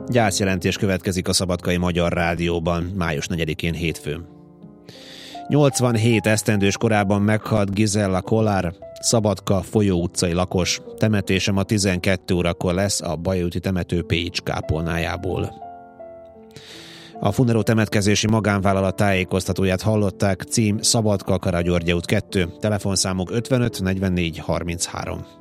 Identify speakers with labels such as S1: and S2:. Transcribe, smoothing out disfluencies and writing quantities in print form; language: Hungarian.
S1: Gyászjelentés következik a Szabadkai Magyar Rádióban, május 4-én hétfőn. 87 esztendős korában meghalt Gisella Kollár, Szabadka Folyó utcai lakos. Temetése ma 12 órakor lesz a Bajóti temető Pécs kápolnájából. A Funero temetkezési magánvállalat tájékoztatóját hallották, cím Szabadka Karagyörgy út 2, telefonszámok 55 44 33.